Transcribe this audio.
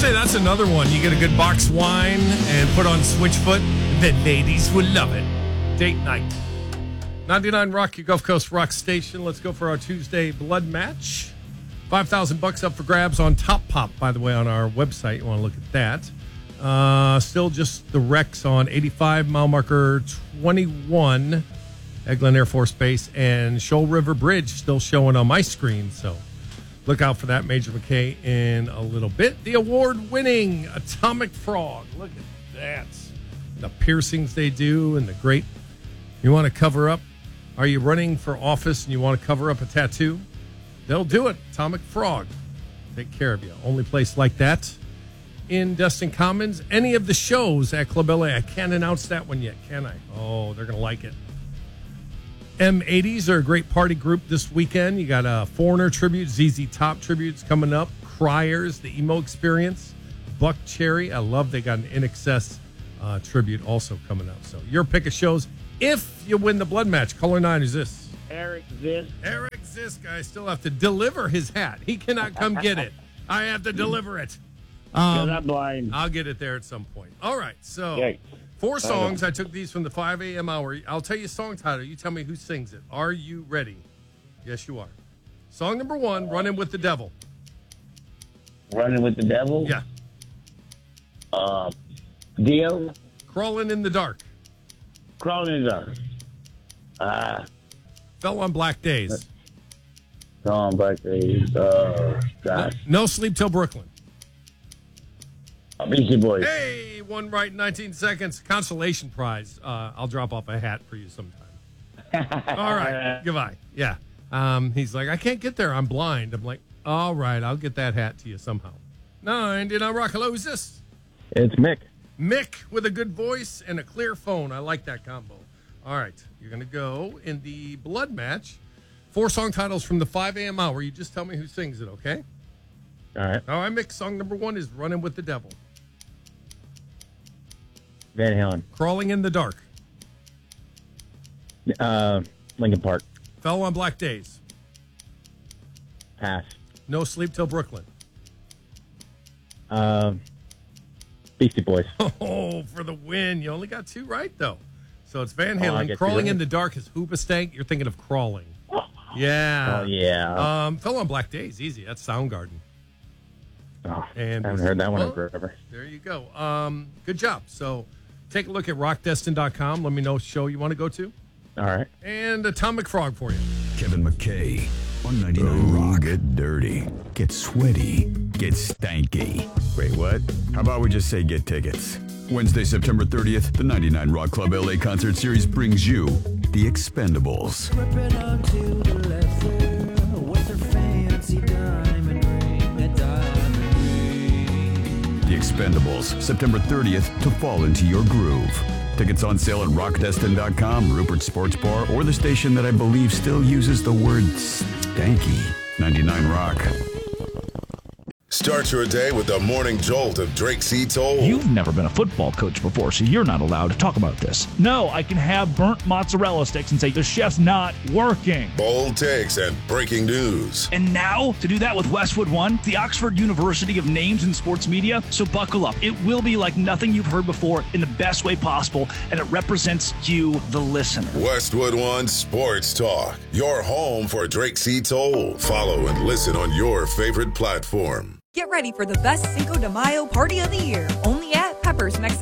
say that's another one. You get a good box wine and put on Switchfoot, the ladies will love it. Date night. 99 Rock, your Gulf Coast Rock station. Let's go for our Tuesday blood match. $5,000 up for grabs on Top Pop, by the way, on our website. You want to look at that. Still just the wrecks on 85, mile marker 21, Eglin Air Force Base, and Shoal River Bridge still showing on my screen. So look out for that, Major McKay, in a little bit. The award-winning Atomic Frog. Look at that. The piercings they do and the great... You want to cover up? Are you running for office and you want to cover up a tattoo? They'll do it. Atomic Frog. Take care of you. Only place like that in Destin Commons. Any of the shows at Club LA. I can't announce that one yet, can I? Oh, they're going to like it. M80s are a great party group this weekend. You got a Foreigner tribute, ZZ Top tributes coming up, Criers, the Emo Experience, Buck Cherry. I love they got an INXS tribute also coming up. So your pick of shows if you win the blood match. Caller 9, who's this? Eric Zisk. Eric Zisk. I still have to deliver his hat. He cannot come get it. I have to deliver it. I'm blind. I'll get it there at some point. All right, so... Yikes. 4 songs. I took these from the 5 a.m. hour. I'll tell you a song title. You tell me who sings it. Are you ready? Yes, you are. Song number 1, Running with the Devil. Running with the Devil? Yeah. Dio? Crawling in the Dark. Crawling in the Dark. Fell on Black Days. Song Black Days. Gosh. No Sleep Till Brooklyn. Beastie Boys. Hey, one right in 19 seconds. Consolation prize. I'll drop off a hat for you sometime. All right. Goodbye. Yeah. He's like, I can't get there. I'm blind. I'm like, all right. I'll get that hat to you somehow. 9, did I rock? Hello, who's this? It's Mick. Mick with a good voice and a clear phone. I like that combo. All right. You're going to go in the blood match. 4 song titles from the 5 a.m. hour. You just tell me who sings it, okay? All right. All right, Mick. Song number 1 is Running with the Devil. Van Halen. Crawling in the Dark. Linkin Park. Fell on Black Days. Pass. No Sleep Till Brooklyn. Beastie Boys. Oh, for the win. You only got 2 right, though. So it's Van I Halen. get Crawling 2 in the Dark is Hoobastank. You're thinking of Crawling. Yeah. Oh, yeah. Fell on Black Days. Easy. That's Soundgarden. Oh, And I haven't heard that one in well, forever. There you go. Good job. So take a look at rockdestin.com. Let me know what show you want to go to. All right. And Atomic Frog for you. Kevin McKay on 99 Rock. Get dirty, get sweaty, get stanky. Wait, what? How about we just say get tickets? Wednesday, September 30th, the 99 Rock Club LA Concert Series brings you The Expendables. The Expendables, September 30th, to fall into your groove. Tickets on sale at rockdestin.com, Rupert Sports Bar, or the station that I believe still uses the word stanky. 99 Rock. Start your day with the morning jolt of Drake C. Toll. You've never been a football coach before, so you're not allowed to talk about this. No, I can have burnt mozzarella sticks and say the chef's not working. Bold takes and breaking news. And now, to do that with Westwood One, the Oxford University of Names in Sports Media, so buckle up. It will be like nothing you've heard before in the best way possible, and it represents you, the listener. Westwood One Sports Talk, your home for Drake C. Toll. Follow and listen on your favorite platform. Get ready for the best Cinco de Mayo party of the year, only at Pepper's Mexican